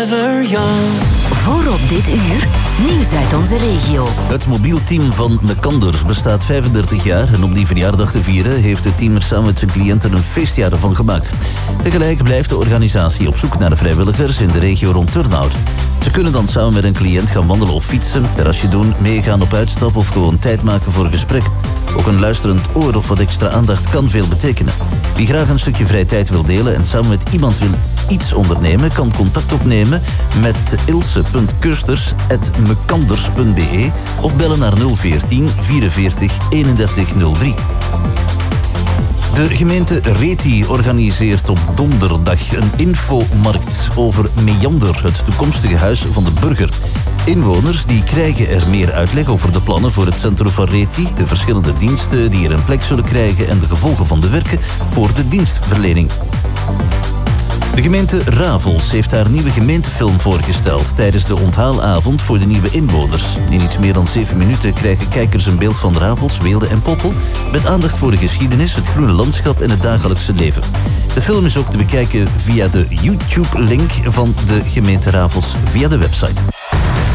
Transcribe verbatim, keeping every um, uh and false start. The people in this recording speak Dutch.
forever young. Voor op dit uur, nieuws uit onze regio. Het mobiel team van Mekanders bestaat vijfendertig jaar en om die verjaardag te vieren heeft het team er samen met zijn cliënten een feestjaar ervan gemaakt. Tegelijk blijft de organisatie op zoek naar de vrijwilligers in de regio rond Turnhout. Ze kunnen dan samen met een cliënt gaan wandelen of fietsen, terrasje doen, meegaan op uitstap of gewoon tijd maken voor een gesprek. Ook een luisterend oor of wat extra aandacht kan veel betekenen. Wie graag een stukje vrije tijd wil delen en samen met iemand wil iets ondernemen, kan contact opnemen met ilse punt keusters apenstaartje mekanders punt be of bellen naar nul veertien vierenveertig eenendertig nul drie. De gemeente Reti organiseert op donderdag een infomarkt over Meander, het toekomstige huis van de burger. Inwoners die krijgen er meer uitleg over de plannen voor het centrum van Reti, de verschillende diensten die er een plek zullen krijgen en de gevolgen van de werken voor de dienstverlening. De gemeente Ravels heeft haar nieuwe gemeentefilm voorgesteld tijdens de onthaalavond voor de nieuwe inwoners. In iets meer dan zeven minuten krijgen kijkers een beeld van Ravels, Weelde en Poppel met aandacht voor de geschiedenis, het groene landschap en het dagelijkse leven. De film is ook te bekijken via de YouTube-link van de gemeente Ravels via de website.